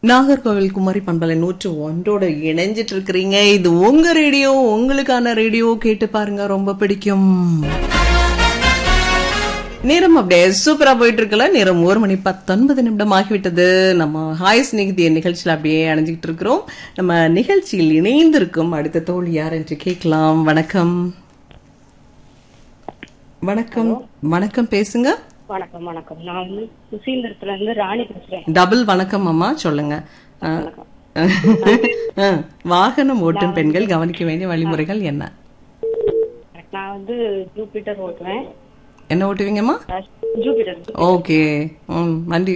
நாகர்கோவில் குமரி பண்பலை 101 இணைஞ்சிட்டு இருக்கிறீங்க. இது உங்க ரேடியோ, உங்களுக்கான ரேடியோ. கேட்டு பாருங்க, ரொம்ப பிடிக்கும். நேரம் அப்படியே சூப்பரா போயிட்டு இருக்கல. நேரம் 1:19 ஆகிவிட்டது. நம்ம ஹாய் ஸ்நேகிதிய நிகழ்ச்சியில் அப்படியே அணைஞ்சிட்டு இருக்கிறோம். நம்ம நிகழ்ச்சியில் இணைந்திருக்கும் அடுத்த தோழி யார் என்று கேட்கலாம். வணக்கம். வணக்கம். வணக்கம், பேசுங்க. வணக்கம். வணக்கம். நான் வந்து சுசீந்திரத்துல இருந்து ராணி பேசுறேன். டபுள் வணக்கம் அம்மா, சொல்லுங்க. வாகனம் ஓட்டும் பெண்கள் கவனிக்க வேண்டிய வழிமுறைகள் என்ன? நான் வந்து ஜூபிட்டர் ஓட்டுவேன். என்ன ஓட்டுவீங்கம்மா? ஜூபிட்டர். ஓகே. வண்டி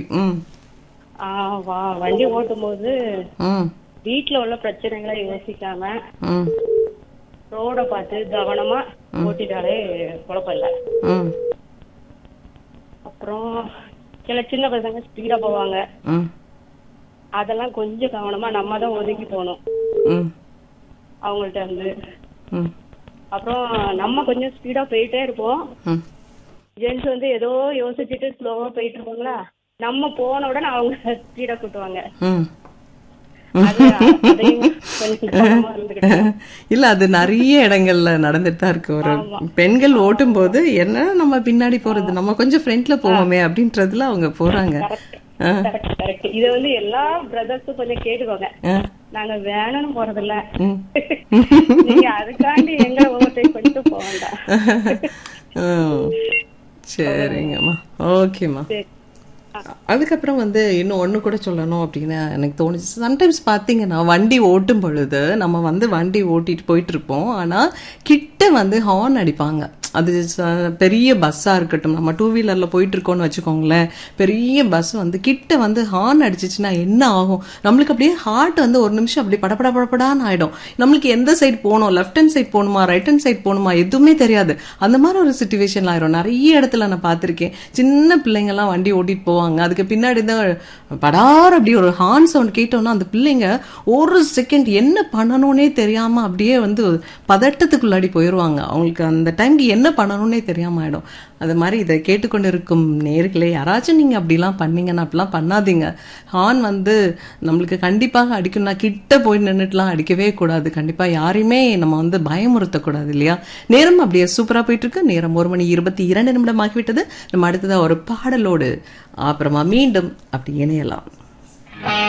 வண்டி ஓட்டும் போது வீட்டுல உள்ள பிரச்சனைகளை யோசிக்காம ரோட பார்த்து கவனமா ஓட்டிட்டாலே குழப்பம் இல்ல. அப்புறம் சில சின்ன பசங்க ஸ்பீடா போவாங்க, அதெல்லாம் கொஞ்சம் கவனமா நம்ம தான் ஒதுக்கி போகணும் அவங்கள்ட்ட இருந்து. அப்புறம் நம்ம கொஞ்சம் ஸ்பீடா போயிட்டே இருப்போம், ஜென்ஸ் வந்து ஏதோ யோசிச்சுட்டு ஸ்லோவா போயிட்டு இருப்பாங்களா, நம்ம போன உடனே அவங்க ஸ்பீடா கூட்டுவாங்க. இல்ல, அது நிறைய இடங்கள்ல நடந்துட்டு தான் இருக்கு. ஒரு பெண்கள் ஓட்டும் போது என்ன நம்ம பின்னாடி போறது, நம்ம கொஞ்சம் ஃப்ரண்ட்ல போவோமே அப்படின்றதுல அவங்க போறாங்க. இத வந்து எல்லா பிரதர்ஸும் கொஞ்சம் கேட்டுக்கோங்க. நாங்க வேணும்னு போறதில்ல, நீங்க அதுக்காண்டி எங்க ஓவர்டேக் பண்ணிட்டு போக வேண்டாம். சரிங்கம்மா, ஓகேம்மா. அதுக்கப்புறம் வந்து இன்னும் ஒண்ணு கூட சொல்லணும் அப்படின்னு எனக்கு தோணுச்சு. சம்டைம்ஸ் பாத்தீங்கன்னா வண்டி ஓட்டும் பொழுது நம்ம வந்து வண்டி ஓட்டிட்டு போயிட்டு இருப்போம், ஆனா கிட்ட வந்து ஹார்ன் அடிப்பாங்க. அது பெரிய பஸ்ஸா இருக்கட்டும், நம்ம 2 வீலர்ல போயிட்டு இருக்கோம்னு வச்சுக்கோங்களேன், பெரிய பஸ் வந்து கிட்ட வந்து ஹார்ன் அடிச்சிச்சுன்னா என்ன ஆகும், நம்மளுக்கு அப்படியே ஹார்ட் வந்து ஒரு நிமிஷம் அப்படியே படப்படான்னு ஆயிடும். நம்மளுக்கு எந்த சைடு போகணும், லெஃப்ட் ஹேண்ட் சைட் போகணுமா ரைட் ஹேண்ட் சைட் போகணுமா எதுவுமே தெரியாது. அந்த மாதிரி ஒரு சிச்சுவேஷன் ஆயிரும். நிறைய இடத்துல நான் பார்த்திருக்கேன். சின்ன பிள்ளைங்க எல்லாம் வண்டி ஓட்டிட்டு போவாங்க, அதுக்கு பின்னாடி தான் படார் அப்படி ஒரு ஹார்ன் சவுண்ட் கேட்டோம்னா அந்த பிள்ளைங்க ஒரு செகண்ட் என்ன பண்ணணும்னே தெரியாம அப்படியே வந்து பதட்டத்துக்குள்ளாடி போயிருவாங்க. அவங்களுக்கு அந்த டைம்க்கு என்ன பண்ணணும்னே தெரியாம ஆயிடும். அது மாதிரி இதை கேட்டுக்கொண்டு இருக்கும் நேர்களே, யாராச்சும் நீங்க அப்படிலாம் பண்ணீங்கன்னா அப்படிலாம் பண்ணாதீங்க. ஹார்ன் வந்து நம்மளுக்கு கண்டிப்பாக அடிக்கணும்னா கிட்ட போய் நின்றுட்டுலாம் அடிக்கவே கூடாது. கண்டிப்பா யாரையுமே நம்ம வந்து பயமுறுத்தக்கூடாது இல்லையா? நேரம் அப்படியே சூப்பரா போயிட்டு இருக்கு. நேரம் 1:22 ஆகிவிட்டது. நம்ம அடுத்ததா ஒரு பாடலோடு அப்புறமா மீண்டும் அப்படி இணையலாம்.